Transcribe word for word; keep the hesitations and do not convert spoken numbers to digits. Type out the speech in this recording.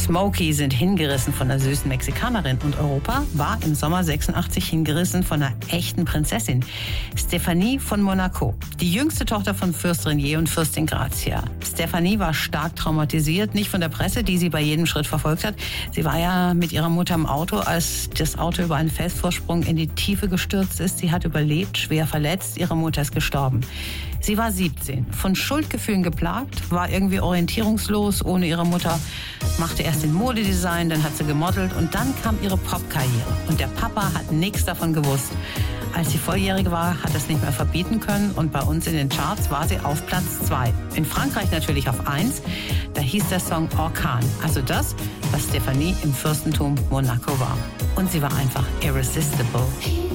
Smokey sind hingerissen von einer süßen Mexikanerin und Europa war im Sommer sechsundachtzig hingerissen von einer echten Prinzessin, Stephanie von Monaco, die jüngste Tochter von Fürst Renier und Fürstin Grazia. Stephanie war stark traumatisiert, nicht von der Presse, die sie bei jedem Schritt verfolgt hat. Sie war ja mit ihrer Mutter im Auto, als das Auto über einen Felsvorsprung in die Tiefe gestürzt ist. Sie hat überlebt, schwer verletzt, ihre Mutter ist gestorben. Sie war siebzehn, von Schuldgefühlen geplagt, war irgendwie orientierungslos ohne ihre Mutter, machte erst den Modedesign, dann hat sie gemodelt und dann kam ihre Popkarriere. Und der Papa hat nichts davon gewusst. Als sie volljährig war, hat er es nicht mehr verbieten können und bei uns in den Charts war sie auf Platz zwei. In Frankreich natürlich auf eins, da hieß der Song Orkan, also das, was Stephanie im Fürstentum Monaco war. Und sie war einfach irresistible.